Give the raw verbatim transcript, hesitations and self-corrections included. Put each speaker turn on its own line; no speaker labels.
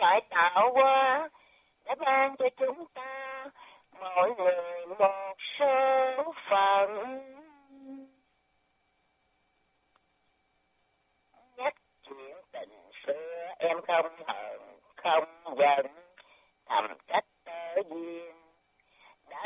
phải tạo hóa đã ban cho chúng ta mỗi người một số phận. Nhắc chuyện tình xưa em không hận không giận, thầm trách tơ duyên